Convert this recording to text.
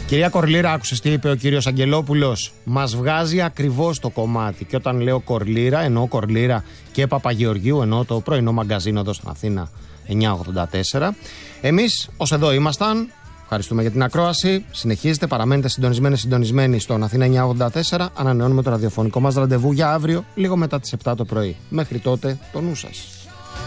Κυρία Κορλίρα, άκουσες τι είπε ο κύριος Αγγελόπουλος? Μας βγάζει ακριβώς το κομμάτι. Και όταν λέω Κορλίρα, εννοώ Κορλίρα και Παπαγεωργίου, εννοώ το πρωινό μαγκαζίνο εδώ στην Αθήνα 984. Εμείς ως εδώ ήμασταν. Ευχαριστούμε για την ακρόαση. Συνεχίζετε, παραμένετε συντονισμένοι στον Αθήνα 984. Ανανεώνουμε το ραδιοφωνικό μας ραντεβού για αύριο, λίγο μετά τις 7 το πρωί. Μέχρι τότε, το νου σας.